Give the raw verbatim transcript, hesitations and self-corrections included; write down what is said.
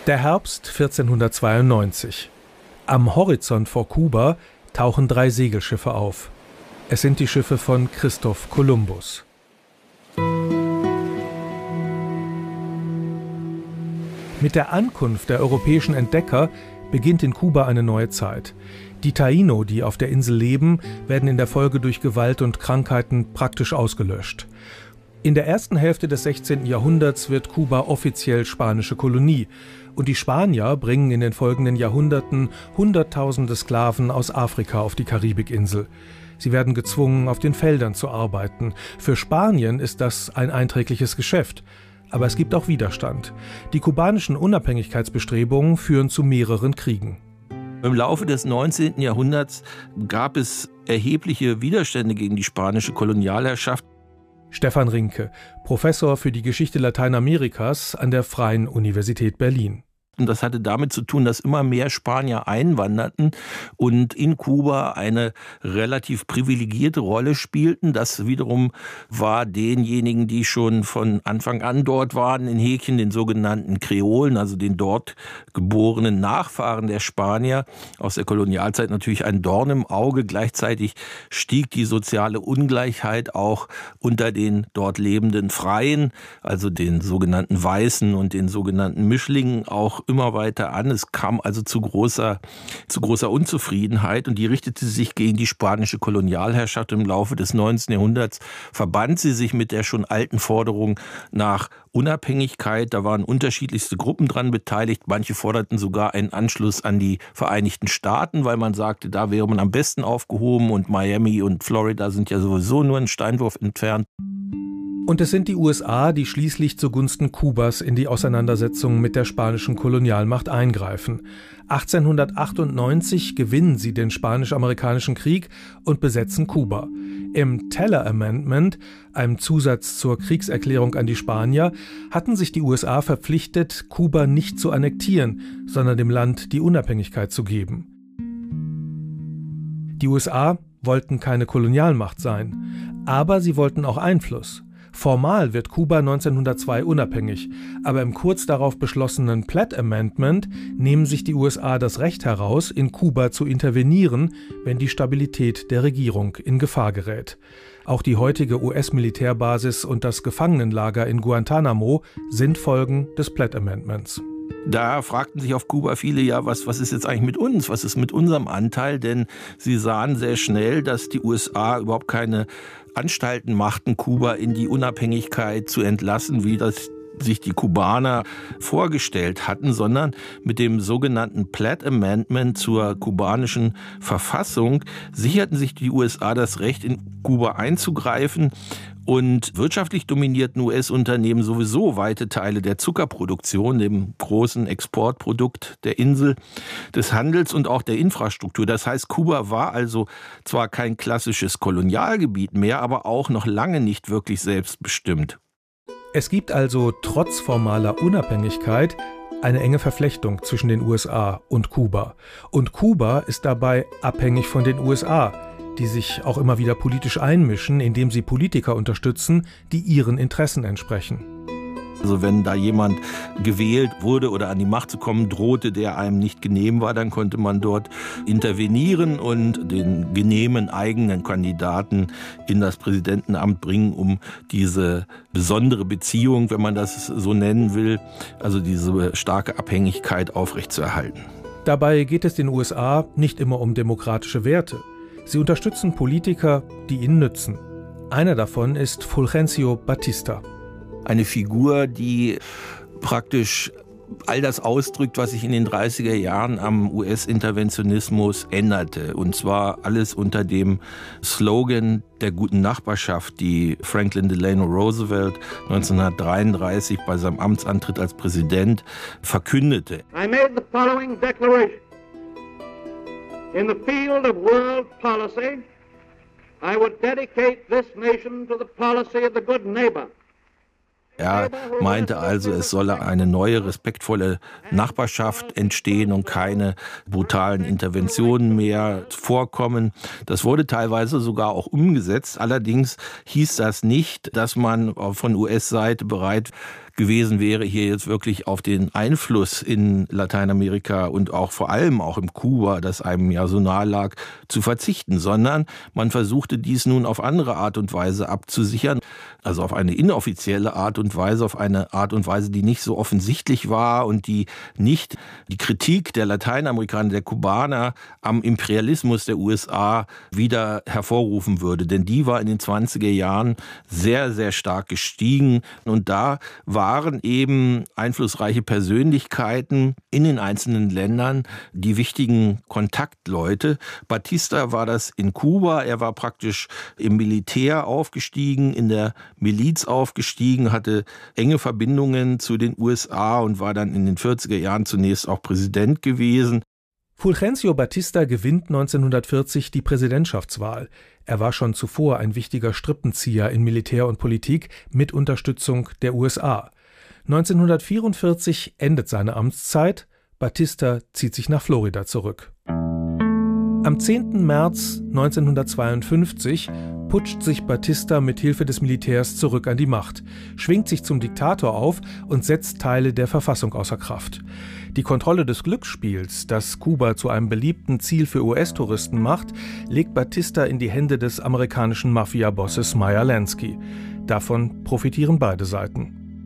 Der Herbst vierzehnhundertzweiundneunzig. Am Horizont vor Kuba tauchen drei Segelschiffe auf. Es sind die Schiffe von Christoph Kolumbus. Mit der Ankunft der europäischen Entdecker beginnt in Kuba eine neue Zeit. Die Taíno, die auf der Insel leben, werden in der Folge durch Gewalt und Krankheiten praktisch ausgelöscht. In der ersten Hälfte des sechzehnten Jahrhunderts wird Kuba offiziell spanische Kolonie. Und die Spanier bringen in den folgenden Jahrhunderten Hunderttausende Sklaven aus Afrika auf die Karibikinsel. Sie werden gezwungen, auf den Feldern zu arbeiten. Für Spanien ist das ein einträgliches Geschäft. Aber es gibt auch Widerstand. Die kubanischen Unabhängigkeitsbestrebungen führen zu mehreren Kriegen. Im Laufe des neunzehnten Jahrhunderts gab es erhebliche Widerstände gegen die spanische Kolonialherrschaft. Stefan Rinke, Professor für die Geschichte Lateinamerikas an der Freien Universität Berlin. Und das hatte damit zu tun, dass immer mehr Spanier einwanderten und in Kuba eine relativ privilegierte Rolle spielten. Das wiederum war denjenigen, die schon von Anfang an dort waren, in Häkchen, den sogenannten Kreolen, also den dort geborenen Nachfahren der Spanier aus der Kolonialzeit, natürlich ein Dorn im Auge. Gleichzeitig stieg die soziale Ungleichheit auch unter den dort lebenden Freien, also den sogenannten Weißen und den sogenannten Mischlingen, auch immer weiter an. Es kam also zu großer, zu großer Unzufriedenheit und die richtete sich gegen die spanische Kolonialherrschaft. Im Laufe des neunzehnten Jahrhunderts verband sie sich mit der schon alten Forderung nach Unabhängigkeit. Da waren unterschiedlichste Gruppen dran beteiligt. Manche forderten sogar einen Anschluss an die Vereinigten Staaten, weil man sagte, da wäre man am besten aufgehoben und Miami und Florida sind ja sowieso nur einen Steinwurf entfernt. Und es sind die U S A, die schließlich zugunsten Kubas in die Auseinandersetzung mit der spanischen Kolonialmacht eingreifen. achtzehnhundertachtundneunzig gewinnen sie den Spanisch-Amerikanischen Krieg und besetzen Kuba. Im Teller Amendment, einem Zusatz zur Kriegserklärung an die Spanier, hatten sich die U S A verpflichtet, Kuba nicht zu annektieren, sondern dem Land die Unabhängigkeit zu geben. Die U S A wollten keine Kolonialmacht sein, aber sie wollten auch Einfluss. Formal wird Kuba neunzehnhundertzwei unabhängig, aber im kurz darauf beschlossenen Platt Amendment nehmen sich die U S A das Recht heraus, in Kuba zu intervenieren, wenn die Stabilität der Regierung in Gefahr gerät. Auch die heutige U S-Militärbasis und das Gefangenenlager in Guantanamo sind Folgen des Platt Amendments. Da fragten sich auf Kuba viele, ja, was, was ist jetzt eigentlich mit uns? Was ist mit unserem Anteil? Denn sie sahen sehr schnell, dass die U S A überhaupt keine Anstalten machten, Kuba in die Unabhängigkeit zu entlassen, wie das sich die Kubaner vorgestellt hatten, sondern mit dem sogenannten Platt Amendment zur kubanischen Verfassung sicherten sich die U S A das Recht, in Kuba einzugreifen und wirtschaftlich dominierten U S-Unternehmen sowieso weite Teile der Zuckerproduktion, dem großen Exportprodukt der Insel, des Handels und auch der Infrastruktur. Das heißt, Kuba war also zwar kein klassisches Kolonialgebiet mehr, aber auch noch lange nicht wirklich selbstbestimmt. Es gibt also trotz formaler Unabhängigkeit eine enge Verflechtung zwischen den U S A und Kuba. Und Kuba ist dabei abhängig von den U S A, die sich auch immer wieder politisch einmischen, indem sie Politiker unterstützen, die ihren Interessen entsprechen. Also wenn da jemand gewählt wurde oder an die Macht zu kommen drohte, der einem nicht genehm war, dann konnte man dort intervenieren und den genehmen eigenen Kandidaten in das Präsidentenamt bringen, um diese besondere Beziehung, wenn man das so nennen will, also diese starke Abhängigkeit aufrechtzuerhalten. Dabei geht es den U S A nicht immer um demokratische Werte. Sie unterstützen Politiker, die ihnen nützen. Einer davon ist Fulgencio Batista. Eine Figur, die praktisch all das ausdrückt, was sich in den dreißiger Jahren am U S-Interventionismus änderte. Und zwar alles unter dem Slogan der guten Nachbarschaft, die Franklin Delano Roosevelt neunzehnhundertdreiunddreißig bei seinem Amtsantritt als Präsident verkündete. I made the following declaration. In the field of world policy, I would dedicate this nation to the policy of the good neighbor. Er meinte also, es solle eine neue, respektvolle Nachbarschaft entstehen und keine brutalen Interventionen mehr vorkommen. Das wurde teilweise sogar auch umgesetzt. Allerdings hieß das nicht, dass man von U S-Seite bereit gewesen wäre, hier jetzt wirklich auf den Einfluss in Lateinamerika und auch vor allem auch im Kuba, das einem ja so nahe lag, zu verzichten, sondern man versuchte dies nun auf andere Art und Weise abzusichern, also auf eine inoffizielle Art und Weise, auf eine Art und Weise, die nicht so offensichtlich war und die nicht die Kritik der Lateinamerikaner, der Kubaner am Imperialismus der U S A wieder hervorrufen würde. Denn die war in den zwanziger Jahren sehr, sehr stark gestiegen. Und da waren eben einflussreiche Persönlichkeiten in den einzelnen Ländern die wichtigen Kontaktleute. Batista war das in Kuba. Er war praktisch im Militär aufgestiegen, in der Miliz aufgestiegen, hatte enge Verbindungen zu den U S A und war dann in den vierziger Jahren zunächst auch Präsident gewesen. Fulgencio Batista gewinnt neunzehnhundertvierzig die Präsidentschaftswahl. Er war schon zuvor ein wichtiger Strippenzieher in Militär und Politik mit Unterstützung der U S A. neunzehnhundertvierundvierzig endet seine Amtszeit. Batista zieht sich nach Florida zurück. Am zehnten März neunzehnhundertzweiundfünfzig putscht sich Batista mit Hilfe des Militärs zurück an die Macht, schwingt sich zum Diktator auf und setzt Teile der Verfassung außer Kraft. Die Kontrolle des Glücksspiels, das Kuba zu einem beliebten Ziel für U S-Touristen macht, legt Batista in die Hände des amerikanischen Mafia-Bosses Meyer Lansky. Davon profitieren beide Seiten.